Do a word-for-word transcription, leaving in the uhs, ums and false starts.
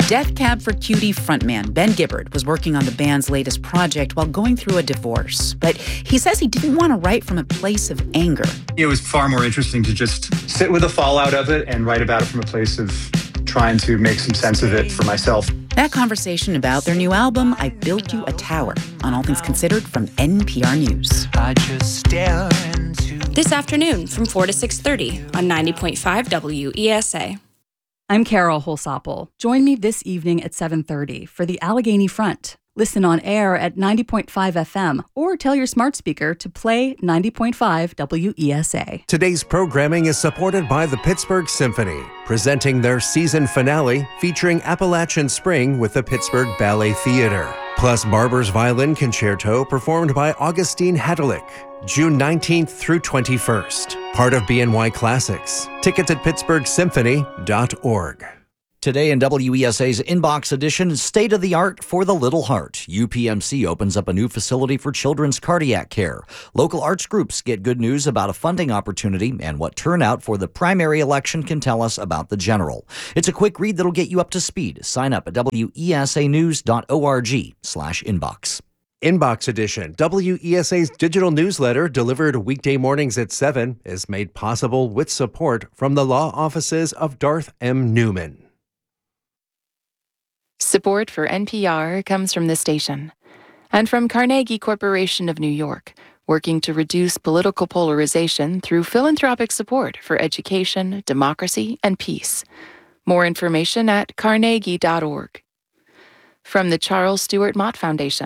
Death Cab for Cutie frontman Ben Gibbard was working on the band's latest project while going through a divorce. But he says he didn't want to write from a place of anger. It was far more interesting to just sit with the fallout of it and write about it from a place of trying to make some sense of it for myself. That conversation about their new album, I Built You a Tower, on All Things Considered from N P R News. I just stare into This afternoon from four to six thirty on ninety point five W E S A. I'm Carol Holsopple. Join me this evening at seven thirty for the Allegheny Front. Listen on air at ninety point five F M or tell your smart speaker to play ninety point five W E S A. Today's programming is supported by the Pittsburgh Symphony, presenting their season finale featuring Appalachian Spring with the Pittsburgh Ballet Theater. Plus Barber's Violin Concerto performed by Augustine Hadelick, June nineteenth through twenty-first. Part of B N Y Classics. Tickets at pittsburgh symphony dot org. Today in W E S A's Inbox Edition, State of the Art for the Little Heart. U P M C opens up a new facility for children's cardiac care. Local arts groups get good news about a funding opportunity, and what turnout for the primary election can tell us about the general. It's a quick read that'll get you up to speed. Sign up at W E S A news dot org slash inbox. Inbox Edition, W E S A's digital newsletter delivered weekday mornings at seven, is made possible with support from the law offices of Darth M. Newman. Support for N P R comes from this station and from Carnegie Corporation of New York, working to reduce political polarization through philanthropic support for education, democracy, and peace. More information at carnegie dot org. From the Charles Stewart Mott Foundation,